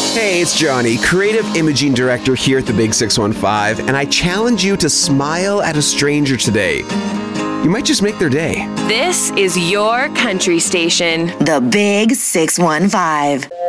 Hey, it's Johnny, Creative Imaging Director here at the Big 615, and I challenge you to smile at a stranger today. You might just make their day. This is your country station. The Big 615.